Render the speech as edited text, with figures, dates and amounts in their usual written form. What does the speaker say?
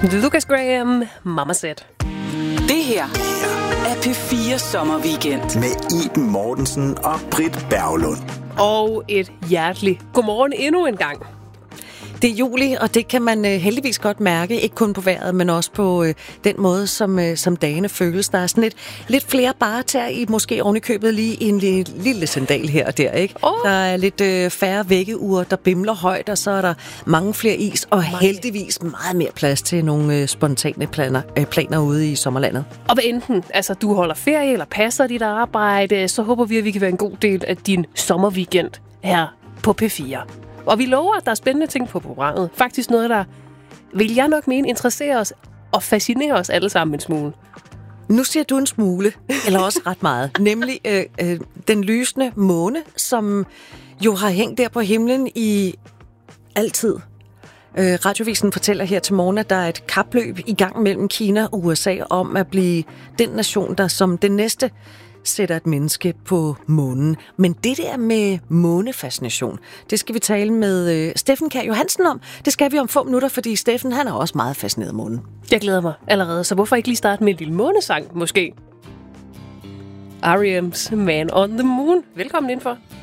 Lucas Graham, Mama Said. Det her er P4 Sommerweekend. Med Iben Mortensen og Britt Berglund. Og et hjerteligt godmorgen endnu en gang. Det er juli, og det kan man heldigvis godt mærke, ikke kun på vejret, men også på den måde, som dagene føles. Der er sådan lidt flere baretager i måske ovenikøbet lige en lille sandal her og der, ikke? Der er lidt færre væggeure, der bimler højt, og så er der mange flere is, og heldigvis meget mere plads til nogle spontane planer ude i sommerlandet. Og hvad enten du holder ferie eller passer dit arbejde, så håber vi, at vi kan være en god del af din sommerweekend her på P4. Og vi lover, at der er spændende ting på programmet. Faktisk noget, der vil jeg nok mene interesserer os og fascinerer os alle sammen en smule. Nu siger du en smule, eller også ret meget. Nemlig den lysende måne, som jo har hængt der på himlen i altid. Radiovisen fortæller her til morgen, at der er et kapløb i gang mellem Kina og USA om at blive den nation, der som den næste sætter et menneske på månen. Men det der med månefascination, det skal vi tale med Steffen Kjær Johansen om. Det skal vi om få minutter, fordi Steffen, han er også meget fascineret af månen. Jeg glæder mig allerede, så hvorfor ikke lige starte med en lille månesang, måske? R.E.M's Man on the Moon. Velkommen indenfor.